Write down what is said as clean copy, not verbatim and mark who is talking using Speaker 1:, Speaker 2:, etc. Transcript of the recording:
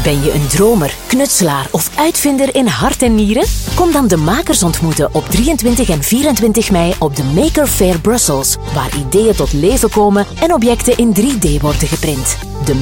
Speaker 1: Ben je een dromer, knutselaar of uitvinder in hart en nieren? Kom dan de makers ontmoeten op 23 en 24 mei op de Maker Faire Brussels, waar ideeën tot leven komen en objecten in 3D worden geprint.